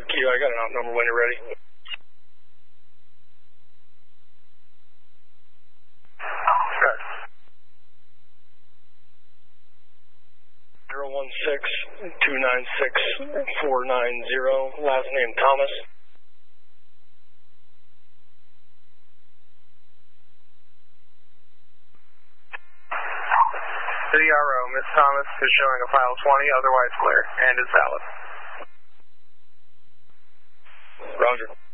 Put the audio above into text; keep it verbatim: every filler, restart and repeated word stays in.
Q, I got an out number when you're ready. Good. zero one six two nine six four nine zero, last name Thomas. To the R O, Miss Thomas is showing a file twenty, otherwise clear, and is valid. Roger.